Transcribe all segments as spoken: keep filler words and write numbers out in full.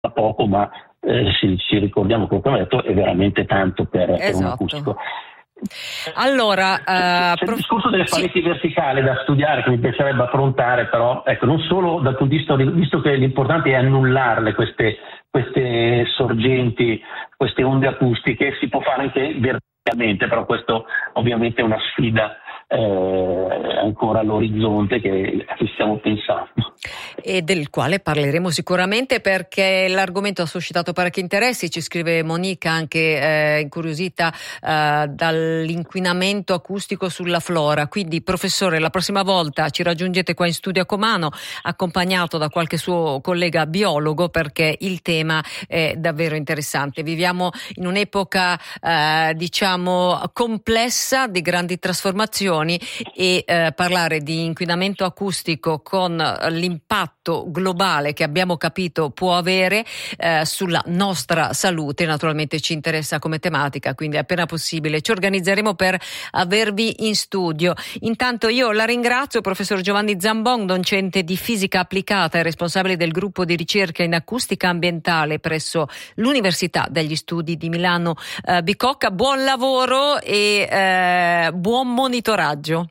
poco, ma eh, ci, ci ricordiamo che, come ho detto, è veramente tanto per, esatto. per un acustico. Allora, uh, c'è, c'è prof... il discorso delle pareti sì. verticali da studiare, che mi piacerebbe affrontare, però ecco, non solo dal punto di vista, visto che l'importante è annullarle queste, queste sorgenti, queste onde acustiche, si può fare anche verticalmente, però questo ovviamente è una sfida eh, ancora all'orizzonte che, che stiamo pensando. E del quale parleremo sicuramente, perché l'argomento ha suscitato parecchi interessi. Ci scrive Monica, anche eh, incuriosita eh, dall'inquinamento acustico sulla flora. Quindi, professore, la prossima volta ci raggiungete qua in studio a Comano, accompagnato da qualche suo collega biologo, perché il tema è davvero interessante. Viviamo in un'epoca eh, diciamo complessa, di grandi trasformazioni, e eh, parlare di inquinamento acustico con l'impatto globale che abbiamo capito può avere eh, sulla nostra salute naturalmente ci interessa come tematica, quindi appena possibile ci organizzeremo per avervi in studio. Intanto io la ringrazio, professor Giovanni Zambon, docente di fisica applicata e responsabile del gruppo di ricerca in acustica ambientale presso l'Università degli Studi di Milano eh, Bicocca. Buon lavoro e eh, buon monitoraggio.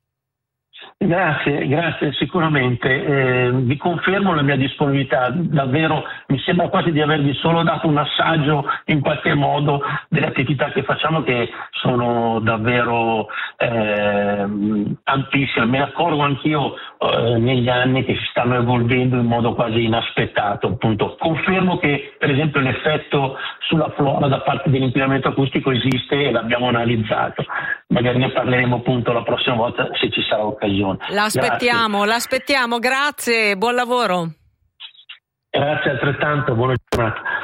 Grazie, grazie, sicuramente. Eh, vi confermo la mia disponibilità, davvero mi sembra quasi di avervi solo dato un assaggio in qualche modo delle attività che facciamo, che sono davvero eh, ampissime. Me ne accorgo anch'io eh, negli anni che si stanno evolvendo in modo quasi inaspettato. Appunto, confermo che per esempio l'effetto sulla flora da parte dell'inquinamento acustico esiste e l'abbiamo analizzato. Magari ne parleremo appunto la prossima volta se ci sarà occasione. L'aspettiamo, grazie. l'aspettiamo, grazie, buon lavoro. Grazie altrettanto, buona giornata.